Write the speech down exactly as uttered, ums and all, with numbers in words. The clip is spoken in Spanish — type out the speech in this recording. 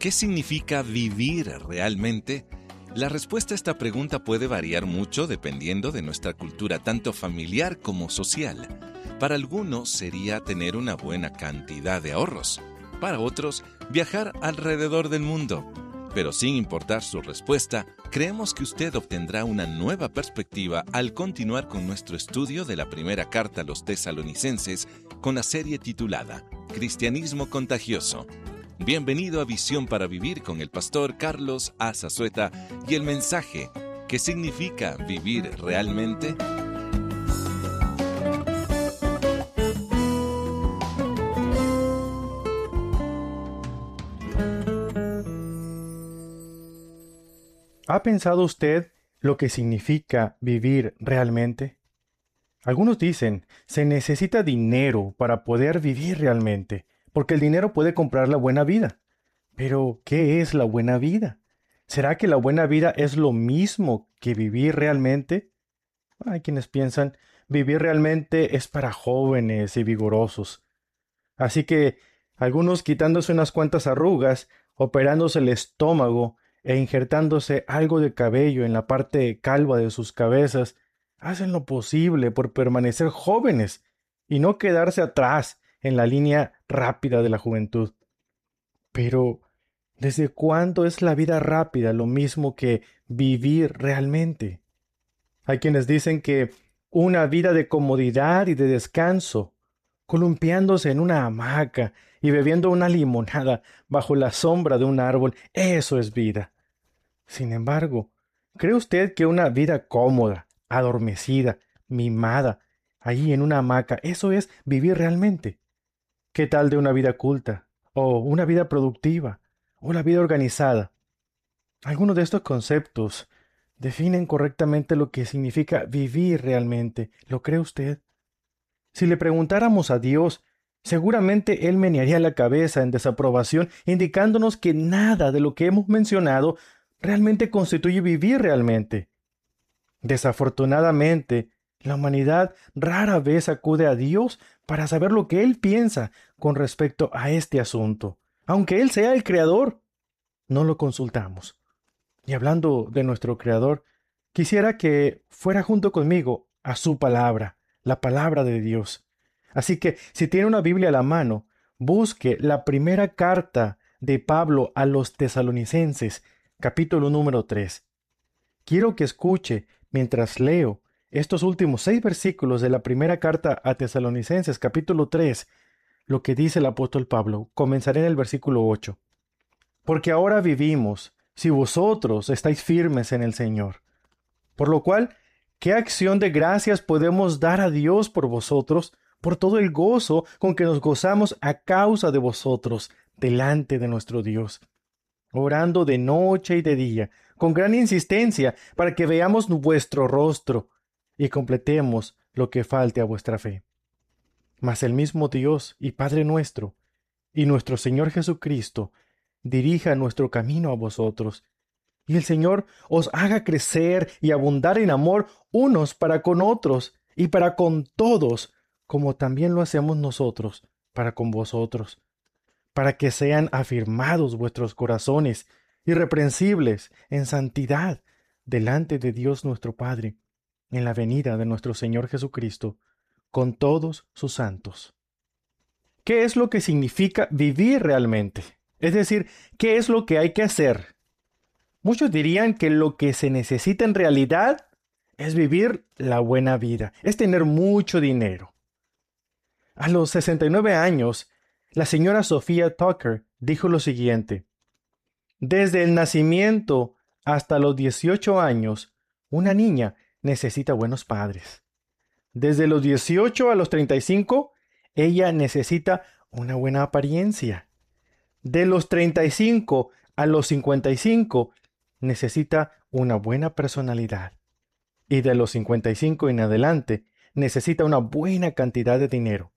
¿Qué significa vivir realmente? La respuesta a esta pregunta puede variar mucho dependiendo de nuestra cultura, tanto familiar como social. Para algunos sería tener una buena cantidad de ahorros. Para otros, viajar alrededor del mundo. Pero sin importar su respuesta, creemos que usted obtendrá una nueva perspectiva al continuar con nuestro estudio de la primera carta a los tesalonicenses con la serie titulada Cristianismo Contagioso. Bienvenido a Visión para Vivir con el pastor Carlos A. Zazueta y el mensaje, ¿qué significa vivir realmente? ¿Ha pensado usted lo que significa vivir realmente? Algunos dicen, se necesita dinero para poder vivir realmente, porque el dinero puede comprar la buena vida. Pero, ¿qué es la buena vida? ¿Será que la buena vida es lo mismo que vivir realmente? Hay quienes piensan, vivir realmente es para jóvenes y vigorosos. Así que, algunos quitándose unas cuantas arrugas, operándose el estómago, e injertándose algo de cabello en la parte calva de sus cabezas, hacen lo posible por permanecer jóvenes y no quedarse atrás en la línea rápida de la juventud. Pero, ¿desde cuándo es la vida rápida lo mismo que vivir realmente? Hay quienes dicen que una vida de comodidad y de descanso, columpiándose en una hamaca y bebiendo una limonada bajo la sombra de un árbol, eso es vida. Sin embargo, ¿cree usted que una vida cómoda, adormecida, mimada, allí en una hamaca, eso es vivir realmente? ¿Qué tal de una vida culta, o una vida productiva, o la vida organizada? Algunos de estos conceptos definen correctamente lo que significa vivir realmente. ¿Lo cree usted? Si le preguntáramos a Dios, seguramente Él menearía la cabeza en desaprobación, indicándonos que nada de lo que hemos mencionado realmente constituye vivir realmente. Desafortunadamente, la humanidad rara vez acude a Dios para saber lo que Él piensa con respecto a este asunto. Aunque Él sea el Creador, no lo consultamos. Y hablando de nuestro Creador, quisiera que fuera junto conmigo a su palabra, la palabra de Dios. Así que, si tiene una Biblia a la mano, busque la primera carta de Pablo a los tesalonicenses, capítulo número tres. Quiero que escuche, mientras leo estos últimos seis versículos de la primera carta a Tesalonicenses, capítulo tres, lo que dice el apóstol Pablo. Comenzaré en el versículo ocho. Porque ahora vivimos, si vosotros estáis firmes en el Señor. Por lo cual, ¿qué acción de gracias podemos dar a Dios por vosotros, por todo el gozo con que nos gozamos a causa de vosotros, delante de nuestro Dios? Orando de noche y de día, con gran insistencia, para que veamos vuestro rostro y completemos lo que falte a vuestra fe. Mas el mismo Dios y Padre nuestro, y nuestro Señor Jesucristo, dirija nuestro camino a vosotros, y el Señor os haga crecer y abundar en amor unos para con otros y para con todos, como también lo hacemos nosotros para con vosotros, para que sean afirmados vuestros corazones, irreprensibles en santidad, delante de Dios nuestro Padre, en la venida de nuestro Señor Jesucristo, con todos sus santos. ¿Qué es lo que significa vivir realmente? Es decir, ¿qué es lo que hay que hacer? Muchos dirían que lo que se necesita en realidad es vivir la buena vida, es tener mucho dinero. A los sesenta y nueve años, la señora Sophia Tucker dijo lo siguiente: desde el nacimiento hasta los dieciocho años, una niña necesita buenos padres. Desde los dieciocho a los treinta y cinco, ella necesita una buena apariencia. De los treinta y cinco a los cincuenta y cinco, necesita una buena personalidad. Y de los cincuenta y cinco en adelante, necesita una buena cantidad de dinero.